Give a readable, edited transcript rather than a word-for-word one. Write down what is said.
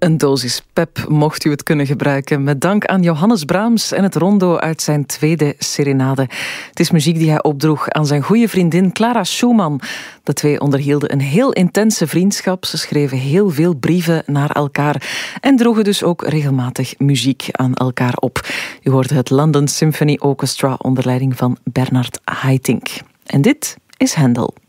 Een dosis pep mocht u het kunnen gebruiken. Met dank aan Johannes Brahms en het rondo uit zijn tweede serenade. Het is muziek die hij opdroeg aan zijn goede vriendin Clara Schumann. De twee onderhielden een heel intense vriendschap. Ze schreven heel veel brieven naar elkaar en droegen dus ook regelmatig muziek aan elkaar op. U hoorde het London Symphony Orchestra onder leiding van Bernard Haitink. En dit is Handel.